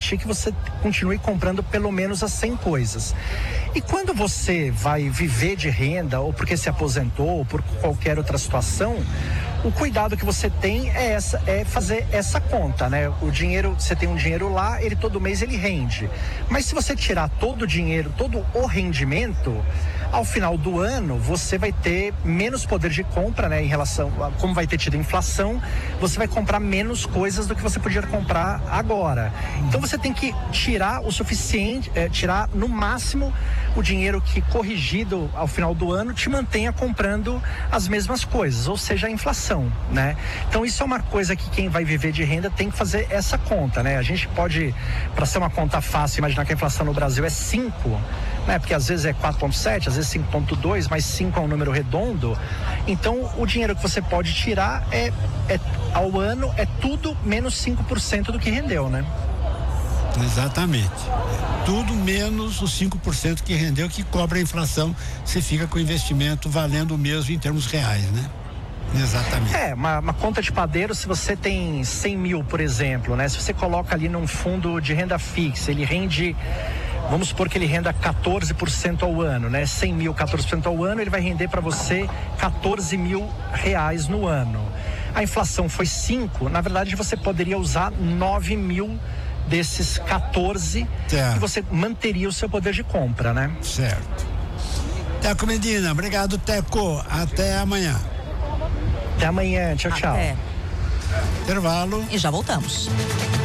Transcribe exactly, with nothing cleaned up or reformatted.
garantir que você continue comprando pelo menos as cem coisas. E quando você vai viver de renda, ou porque se aposentou, ou por qualquer outra situação, o cuidado que você tem é, essa, é fazer essa conta, né? O dinheiro, você tem um dinheiro lá, ele todo mês ele rende. Mas se você tirar todo o dinheiro, todo o rendimento, ao final do ano você vai ter menos poder de compra, né? Em relação a como vai ter tido inflação, você vai comprar menos coisas do que você podia comprar agora. Então você tem que tirar o suficiente, é, tirar no máximo o dinheiro que corrigido ao final do ano te mantenha comprando as mesmas coisas, ou seja, a inflação, né? Então isso é uma coisa que quem vai viver de renda tem que fazer essa conta, né? A gente pode, para ser uma conta fácil, imaginar que a inflação no Brasil é cinco, né? Porque às vezes é quatro vírgula sete, às vezes cinco vírgula dois, mas cinco é um número redondo. Então o dinheiro que você pode tirar é, é ao ano é tudo menos cinco por cento do que rendeu, né? Exatamente. Tudo menos os cinco por cento que rendeu, que cobra a inflação, você fica com o investimento valendo o mesmo em termos reais, né? Exatamente. É, uma, uma conta de padeiro, se você tem cem mil, por exemplo, né? Se você coloca ali num fundo de renda fixa, ele rende, vamos supor que ele renda quatorze por cento ao ano, né? cem mil, quatorze por cento ao ano, ele vai render para você quatorze mil reais no ano. A inflação foi cinco, na verdade você poderia usar nove mil desses quatorze, certo, e você manteria o seu poder de compra, né? Certo. Teco Medina, obrigado, Teco. Até amanhã. Até amanhã, tchau, tchau. Até. Intervalo. E já voltamos.